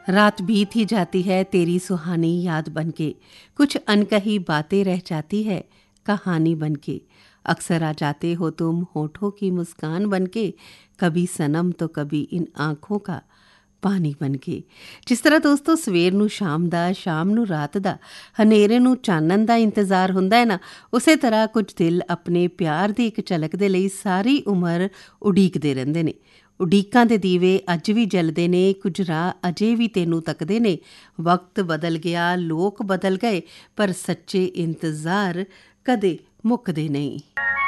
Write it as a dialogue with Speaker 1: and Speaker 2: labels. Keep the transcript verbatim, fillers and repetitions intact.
Speaker 1: रात बीत ही जाती है तेरी सुहानी याद बनके, कुछ अनकही बातें रह जाती है कहानी बनके। अक्सर आ जाते हो तुम होठों की मुस्कान बनके, कभी सनम तो कभी इन आँखों का ਪਾਣੀ ਬਣ ਕੇ। ਜਿਸ ਤਰ੍ਹਾਂ ਦੋਸਤੋ ਸਵੇਰ ਨੂੰ ਸ਼ਾਮ ਦਾ, ਸ਼ਾਮ ਨੂੰ ਰਾਤ ਦਾ, ਹਨੇਰੇ ਨੂੰ ਚਾਨਣ ਦਾ ਇੰਤਜ਼ਾਰ ਹੁੰਦਾ ਹੈ ਨਾ, ਉਸੇ ਤਰ੍ਹਾਂ ਕੁਝ ਦਿਲ ਆਪਣੇ ਪਿਆਰ ਦੀ ਇੱਕ ਝਲਕ ਦੇ ਲਈ ਸਾਰੀ ਉਮਰ ਉਡੀਕਦੇ ਰਹਿੰਦੇ ਨੇ। ਉਡੀਕਾਂ ਦੇ ਦੀਵੇ ਅੱਜ ਵੀ ਜਲਦੇ ਨੇ, ਕੁਝ ਰਾਹ ਅਜੇ ਵੀ ਤੈਨੂੰ ਤੱਕਦੇ ਨੇ। ਵਕਤ ਬਦਲ ਗਿਆ, ਲੋਕ ਬਦਲ ਗਏ, ਪਰ ਸੱਚੇ ਇੰਤਜ਼ਾਰ ਕਦੇ ਮੁੱਕਦੇ ਨਹੀਂ।